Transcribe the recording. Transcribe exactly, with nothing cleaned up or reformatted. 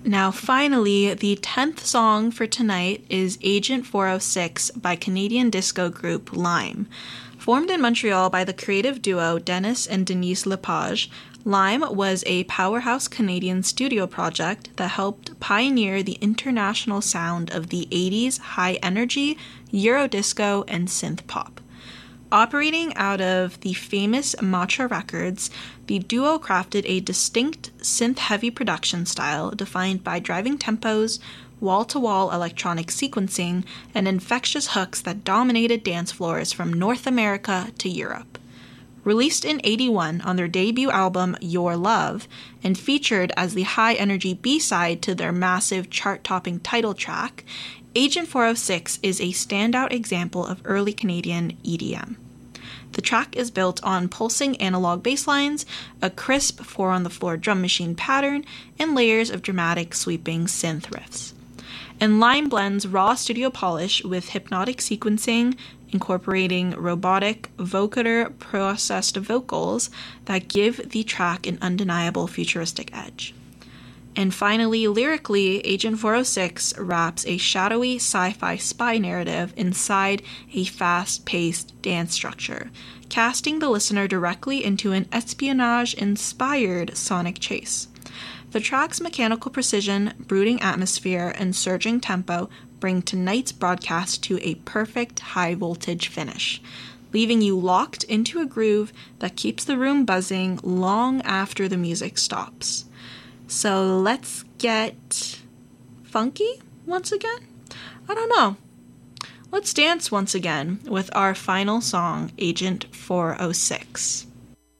Now, finally, the tenth song for tonight is Agent four oh six by Canadian disco group Lime. Formed in Montreal by the creative duo Dennis and Denise Lepage, Lime was a powerhouse Canadian studio project that helped pioneer the international sound of the eighties high-energy, Eurodisco, and synth-pop. Operating out of the famous Matra Records, the duo crafted a distinct synth-heavy production style defined by driving tempos, wall-to-wall electronic sequencing, and infectious hooks that dominated dance floors from North America to Europe. Released in eighty-one on their debut album Your Love, and featured as the high-energy B-side to their massive chart-topping title track, Agent four oh six is a standout example of early Canadian E D M. The track is built on pulsing analog bass lines, a crisp four-on-the-floor drum machine pattern, and layers of dramatic, sweeping synth riffs. And Lime blends raw studio polish with hypnotic sequencing, incorporating robotic, vocoder processed vocals that give the track an undeniable futuristic edge. And finally, lyrically, Agent four oh six wraps a shadowy sci-fi spy narrative inside a fast-paced dance structure, casting the listener directly into an espionage-inspired sonic chase. The track's mechanical precision, brooding atmosphere, and surging tempo bring tonight's broadcast to a perfect high-voltage finish, leaving you locked into a groove that keeps the room buzzing long after the music stops. So let's get funky once again? I don't know. Let's dance once again with our final song, Agent four oh six.